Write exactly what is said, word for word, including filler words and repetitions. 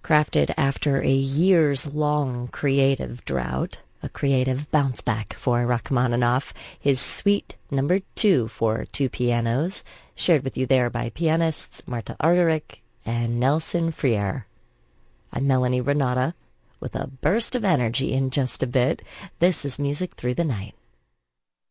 Crafted after a years-long creative drought, a creative bounce back for Rachmaninoff, his Suite Number Two for two pianos, shared with you there by pianists Marta Argerich and Nelson Freire. I'm Melanie Renata with a burst of energy in just a bit. This is Music Through the Night.